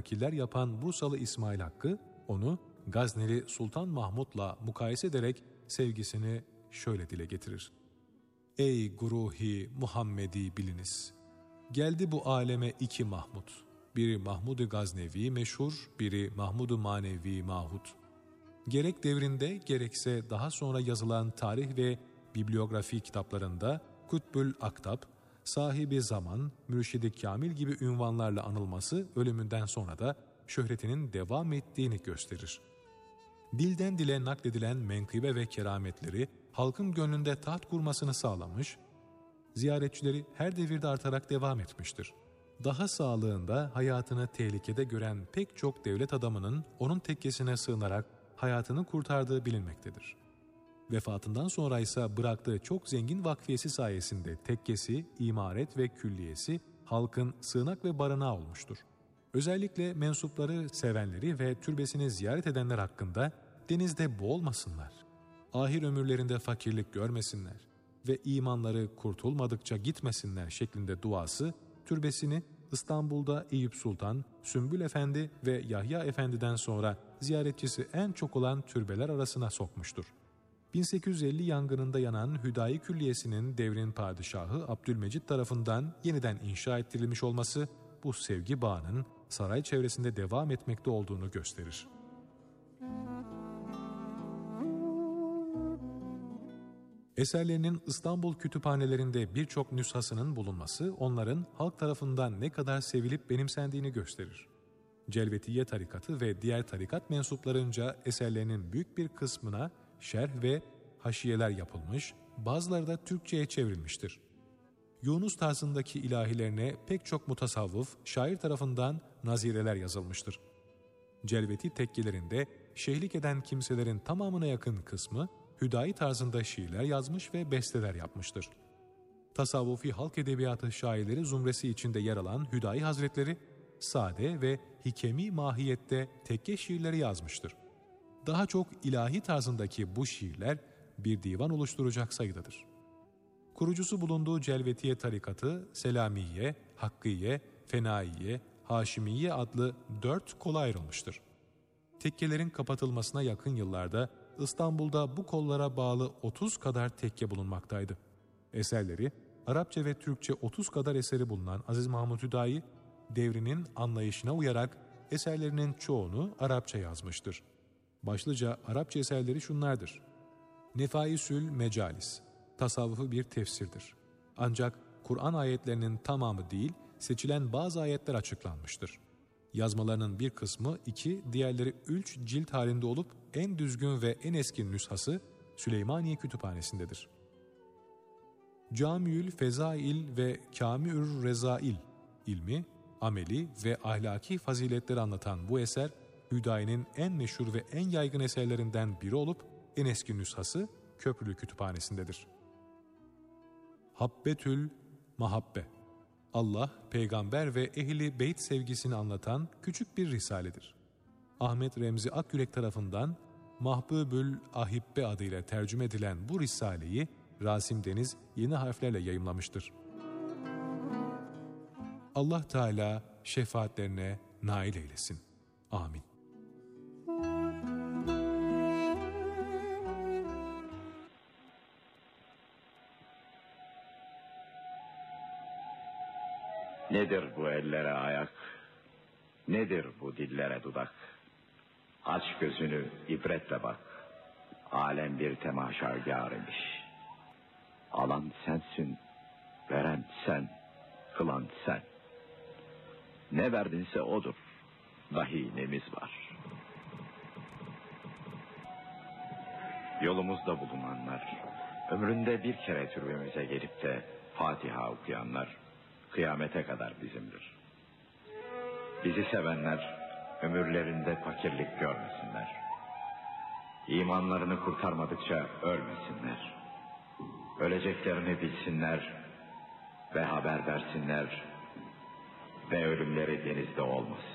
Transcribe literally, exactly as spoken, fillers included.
nakiller yapan Bursalı İsmail Hakkı, onu Gazneli Sultan Mahmud'la mukayese ederek sevgisini şöyle dile getirir. Ey guruhi Muhammedi biliniz! Geldi bu aleme iki Mahmud. Biri Mahmud-u Gaznevi meşhur, biri Mahmud-u Manevi Mahud. Gerek devrinde gerekse daha sonra yazılan tarih ve bibliografi kitaplarında Kutbül Aktab, sahibi zaman, mürşidi kamil gibi ünvanlarla anılması ölümünden sonra da şöhretinin devam ettiğini gösterir. Dilden dile nakledilen menkıbe ve kerametleri halkın gönlünde taht kurmasını sağlamış, ziyaretçileri her devirde artarak devam etmiştir. Daha sağlığında hayatını tehlikede gören pek çok devlet adamının onun tekkesine sığınarak hayatını kurtardığı bilinmektedir. Vefatından sonra ise bıraktığı çok zengin vakfiyesi sayesinde tekkesi, imaret ve külliyesi halkın sığınak ve barınağı olmuştur. Özellikle mensupları, sevenleri ve türbesini ziyaret edenler hakkında denizde boğulmasınlar, ahir ömürlerinde fakirlik görmesinler ve imanları kurtulmadıkça gitmesinler şeklinde duası, türbesini İstanbul'da Eyüp Sultan, Sümbül Efendi ve Yahya Efendi'den sonra ziyaretçisi en çok olan türbeler arasına sokmuştur. bin sekiz yüz elli yangınında yanan Hüdayi Külliyesi'nin devrin padişahı Abdülmecit tarafından yeniden inşa ettirilmiş olması, bu sevgi bağının saray çevresinde devam etmekte olduğunu gösterir. Eserlerinin İstanbul kütüphanelerinde birçok nüshasının bulunması onların halk tarafından ne kadar sevilip benimsendiğini gösterir. Celvetiye tarikatı ve diğer tarikat mensuplarınca eserlerinin büyük bir kısmına şerh ve haşiyeler yapılmış, bazıları da Türkçe'ye çevrilmiştir. Yunus tarzındaki ilahilerine pek çok mutasavvıf, şair tarafından nazireler yazılmıştır. Celveti tekkelerinde şehlik eden kimselerin tamamına yakın kısmı, Hüdayi tarzında şiirler yazmış ve besteler yapmıştır. Tasavvufi halk edebiyatı şairleri zumresi içinde yer alan Hüdayi Hazretleri, sade ve hikemi mahiyette tekke şiirleri yazmıştır. Daha çok ilahi tarzındaki bu şiirler bir divan oluşturacak sayıdadır. Kurucusu bulunduğu Celvetiye tarikatı, Selamiye, Hakkiye, Fenaiye, Haşimiye adlı dört kola ayrılmıştır. Tekkelerin kapatılmasına yakın yıllarda İstanbul'da bu kollara bağlı otuz kadar tekke bulunmaktaydı. Eserleri, Arapça ve Türkçe otuz kadar eseri bulunan Aziz Mahmud Hüdayi, devrinin anlayışına uyarak eserlerinin çoğunu Arapça yazmıştır. Başlıca Arapça eserleri şunlardır. Nefaisül Mecalis, tasavvufu bir tefsirdir. Ancak Kur'an ayetlerinin tamamı değil, seçilen bazı ayetler açıklanmıştır. Yazmalarının bir kısmı iki, diğerleri üç cilt halinde olup en düzgün ve en eski nüshası Süleymaniye Kütüphanesi'ndedir. Camiül Fezail ve Kâmi'ür Rezail ilmi, ameli ve ahlaki faziletleri anlatan bu eser, Hüdayi'nin en meşhur ve en yaygın eserlerinden biri olup en eski nüshası Köprülü Kütüphanesi'ndedir. Habbetül Mahabbe, Allah, peygamber ve ehli beyt sevgisini anlatan küçük bir risaledir. Ahmet Remzi Akgürek tarafından Mahbubül Ahibbe adıyla tercüme edilen bu risaleyi Rasim Deniz yeni harflerle yayımlamıştır. Allah Teala şefaatlerine nail eylesin. Amin. Nedir bu ellere ayak, nedir bu dillere dudak? Aç gözünü ibretle bak, alem bir temaşagâr imiş. Alan sensin, veren sen, kılan sen. Ne verdinse odur, dahi nemiz var. Yolumuzda bulunanlar, ömründe bir kere türbemize gelip de Fatiha okuyanlar, kıyamete kadar bizimdir. Bizi sevenler, ömürlerinde fakirlik görmesinler. İmanlarını kurtarmadıkça ölmesinler. Öleceklerini bilsinler ve haber versinler ve ölümleri denizde olmasın.